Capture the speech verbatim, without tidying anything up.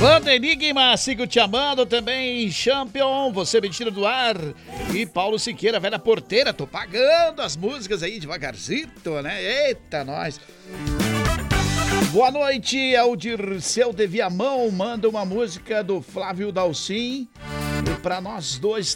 Banda Enigma, sigo te amando também. Champion, você me tira do ar. E Paulo Siqueira, velha porteira. Tô pagando as músicas aí devagarzito, né? Eita, nós. Boa noite, é o Dirceu de Viamão. Manda uma música do Flávio Dalcin. E pra nós dois